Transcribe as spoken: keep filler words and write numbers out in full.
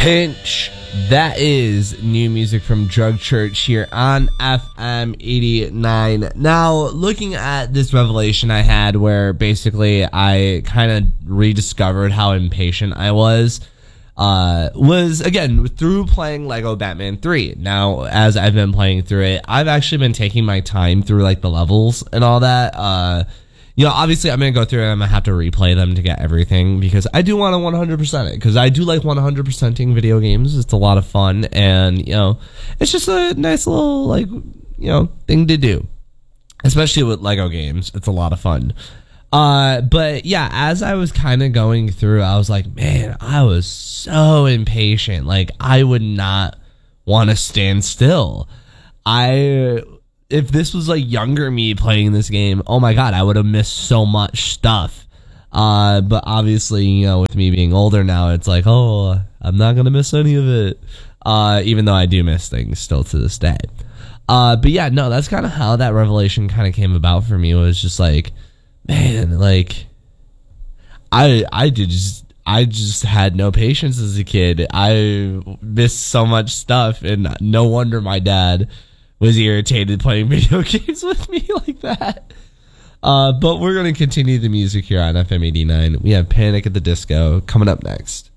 Pinch. That is new music from Drug Church here on F M eighty-nine. Now, looking at this revelation I had where basically I kind of rediscovered how impatient I was, uh, was, again, through playing Lego Batman three. Now, as I've been playing through it, I've actually been taking my time through, like, the levels and all that. Uh, you know, obviously I'm going to go through and I'm going to have to replay them to get everything because I do want to one hundred percent it because I do like one hundred percenting video games. It's a lot of fun and, you know, it's just a nice little, like, you know, thing to do, especially with Lego games. It's a lot of fun. Uh, but yeah, as I was kind of going through, I was like, man, I was so impatient. Like, I would not want to stand still. I... If this was like younger me playing this game, oh my god, I would have missed so much stuff. Uh, but obviously, you know, with me being older now, it's like, oh, I'm not gonna miss any of it. Uh, even though I do miss things still to this day. Uh, but yeah, no, that's kind of how that revelation kind of came about for me. It was just like, man, like, I, I did just. I just had no patience as a kid. I missed so much stuff, and no wonder my dad was irritated playing video games with me like that. Uh, but we're going to continue the music here on F M eighty-nine. We have Panic at the Disco coming up next.